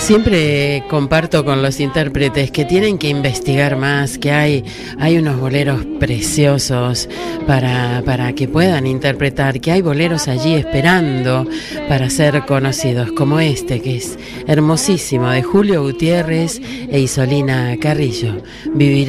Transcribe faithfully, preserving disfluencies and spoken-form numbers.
Siempre comparto con los intérpretes que tienen que investigar más, que hay, hay unos boleros preciosos para, para que puedan interpretar, que hay boleros allí esperando para ser conocidos, como este, que es hermosísimo, de Julio Gutiérrez e Isolina Carrillo. Vivir